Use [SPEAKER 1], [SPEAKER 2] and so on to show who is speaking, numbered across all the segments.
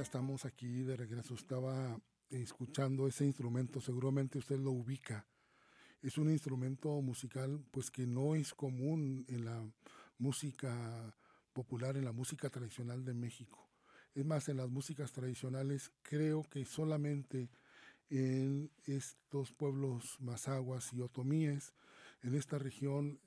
[SPEAKER 1] estamos aquí de regreso. Estaba escuchando ese instrumento, seguramente usted lo ubica. Es un instrumento musical pues que no es común en la música popular, en la música tradicional de México. Es más, en las músicas tradicionales creo que solamente en estos pueblos mazahuas y otomíes, en esta región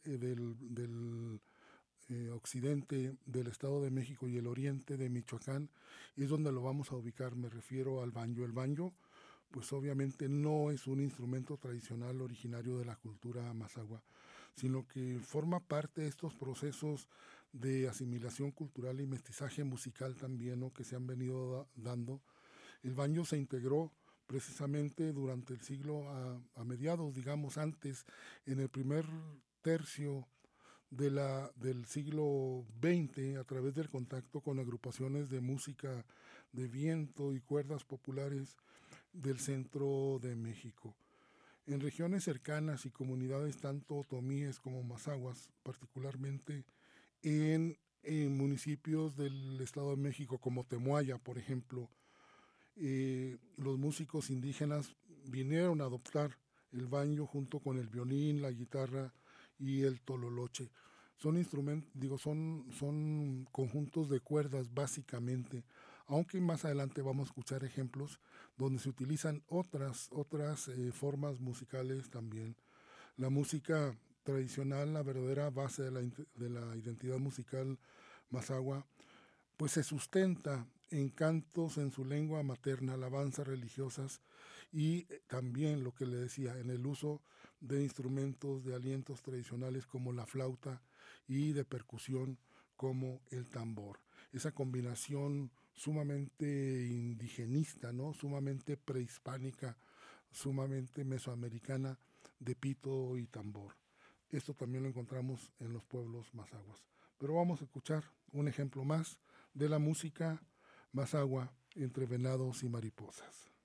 [SPEAKER 1] del occidente del Estado de México y el oriente de Michoacán, es donde lo vamos a ubicar. Me refiero al banjo. El banjo, pues obviamente no es un instrumento tradicional originario de la cultura mazahua, sino que forma parte de estos procesos de asimilación cultural y mestizaje musical también, ¿no?, que se han venido dando. El banjo se integró precisamente durante el siglo a mediados, digamos antes, en el primer tercio del siglo XX, a través del contacto con agrupaciones de música de viento y cuerdas populares del centro de México. En regiones cercanas y comunidades tanto otomíes como mazahuas, particularmente en municipios del Estado de México como Temuaya, por ejemplo, los músicos indígenas vinieron a adoptar el banjo junto con el violín, la guitarra y el tololoche. Son instrumentos, digo, son conjuntos de cuerdas básicamente, aunque más adelante vamos a escuchar ejemplos donde se utilizan otras formas musicales también. La música tradicional, la verdadera base de la identidad musical mazahua, pues se sustenta en cantos en su lengua materna, alabanzas religiosas y también lo que le decía, en el uso de instrumentos de alientos tradicionales como la flauta y de percusión como el tambor. Esa combinación sumamente indigenista, ¿no?, sumamente prehispánica, sumamente mesoamericana de pito y tambor. Esto también lo encontramos en los pueblos mazahuas. Pero vamos a escuchar un ejemplo más de la música mazahua entre venados y mariposas.